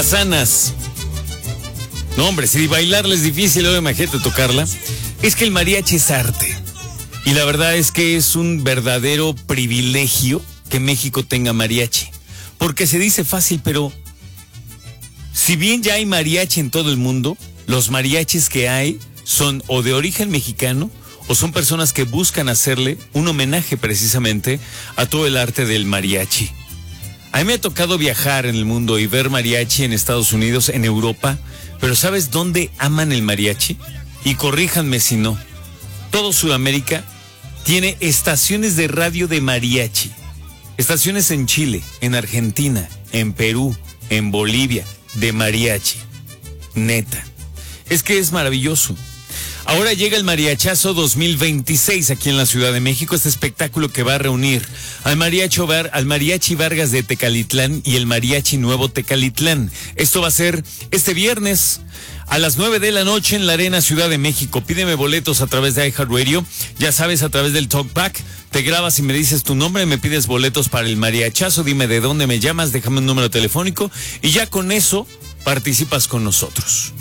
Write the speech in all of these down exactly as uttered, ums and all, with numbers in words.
sanas. No, hombre, si bailarla es difícil, luego imagínate tocarla. Es que el mariachi es arte. Y la verdad es que es un verdadero privilegio que México tenga mariachi. Porque se dice fácil, pero si bien ya hay mariachi en todo el mundo, los mariachis que hay son o de origen mexicano o son personas que buscan hacerle un homenaje precisamente a todo el arte del mariachi. A mí me ha tocado viajar en el mundo y ver mariachi en Estados Unidos, en Europa, pero ¿sabes dónde aman el mariachi? Y corríjanme si no, todo Sudamérica tiene estaciones de radio de mariachi. Estaciones en Chile, en Argentina, en Perú, en Bolivia, de mariachi. Neta. Es que es maravilloso. Ahora llega el Mariachazo dos mil veintiséis aquí en la Ciudad de México, este espectáculo que va a reunir al mariachi, al mariachi Vargas de Tecalitlán y el mariachi Nuevo Tecalitlán. Esto va a ser este viernes a las nueve de la noche en la Arena Ciudad de México. Pídeme boletos a través de iHeartRadio, ya sabes, a través del Talkback. Te grabas y me dices tu nombre, me pides boletos para el Mariachazo, dime de dónde me llamas, déjame un número telefónico y ya con eso participas con nosotros.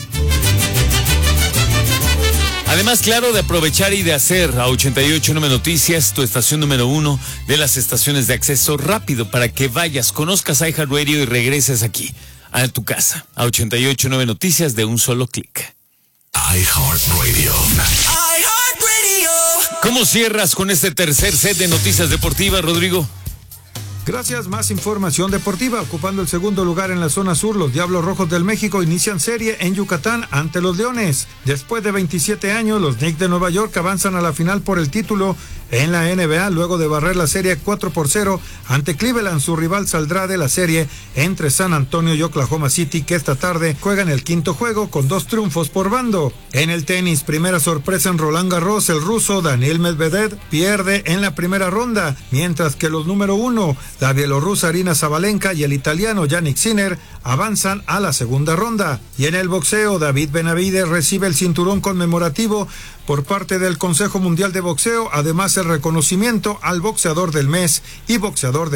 Además, claro, de aprovechar y de hacer a ochenta y ocho punto nueve Noticias tu estación número uno de las estaciones de acceso rápido para que vayas, conozcas iHeartRadio y regreses aquí a tu casa, a ochenta y ocho punto nueve Noticias de un solo clic. iHeartRadio. iHeartRadio. ¿Cómo cierras con este tercer set de noticias deportivas, Rodrigo? Gracias, más información deportiva. Ocupando el segundo lugar en la zona sur, los Diablos Rojos del México inician serie en Yucatán ante los Leones. Después de veintisiete años, los Knicks de Nueva York avanzan a la final por el título en la N B A luego de barrer la serie cuatro por cero ante Cleveland. Su rival saldrá de la serie entre San Antonio y Oklahoma City, que esta tarde juegan el quinto juego con dos triunfos por bando. En el tenis, primera sorpresa en Roland Garros, el ruso Daniil Medvedev pierde en la primera ronda, mientras que los número uno, la bielorrusa Arina Zabalenka y el italiano Jannik Sinner avanzan a la segunda ronda. Y en el boxeo, David Benavidez recibe el cinturón conmemorativo por parte del Consejo Mundial de Boxeo, además el reconocimiento al boxeador del mes y boxeador de